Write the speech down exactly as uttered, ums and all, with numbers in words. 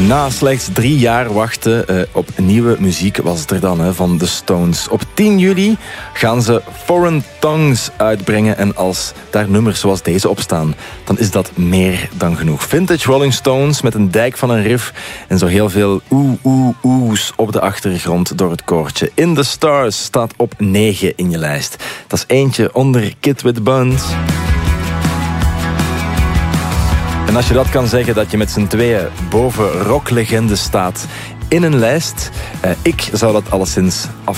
Na slechts drie jaar wachten uh, op nieuwe muziek was het er dan hè, van The Stones. Op tien juli gaan ze Foreign Tongues uitbrengen. En als daar nummers zoals deze op staan, dan is dat meer dan genoeg. Vintage Rolling Stones met een dijk van een riff en zo heel veel oeh, oeh, oehs op de achtergrond door het koortje. In the Stars staat op negen in je lijst. Dat is eentje onder Kid with Buns. En als je dat kan zeggen, dat je met z'n tweeën boven rocklegende staat in een lijst, eh, ik zou dat alleszins af